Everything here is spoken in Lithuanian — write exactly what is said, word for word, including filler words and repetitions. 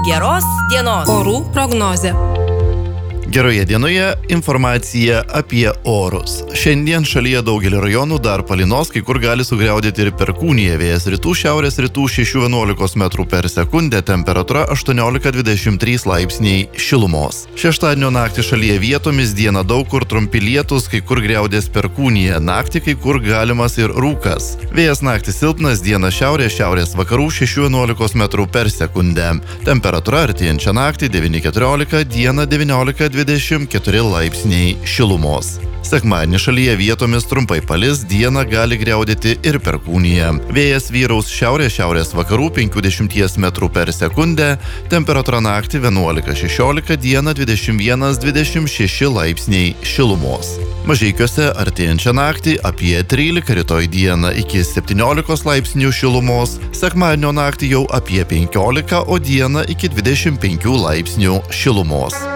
Geros dienos. Orų prognozė. Geroje dienoje informacija apie orus. Šiandien šalyje daugelį rajonų dar palynos, kai kur gali sugriaudėti ir perkūnija. Vėjas rytų šiaurės rytų šeši vienuolika metrų per sekundę, temperatūra aštuoniolika dvidešimt trys laipsniai šilumos. Šeštadienio naktį šalyje vietomis, dieną daug kur trumpi lietūs, kai kur griaudės perkūnija, naktį kai kur galimas ir rūkas. Vėjas naktį silpnas, dieną šiaurės šiaurės vakarų šeši vienuolika metrų per sekundę. Temperatūra artėjančią naktį devyni keturiolika, dieną devyniolika dvidešimt keturi laipsniai šilumos. Sekmadienį šalyje vietomis trumpai palis, dieną gali griaudėti ir perkūnija. Vėjas vyraus šiaurės šiaurės vakarų penkiasdešimt metrų per sekundę, temperatūra naktį vienuolika šešiolika, dieną dvidešimt vienas dvidešimt šeši laipsniai šilumos. Mažeikiuose artėjančią naktį apie trylika, rytoj dieną iki septyniolika laipsnių šilumos, sekmadienio naktį jau apie penkiolika, o dieną iki dvidešimt penkių laipsnių šilumos.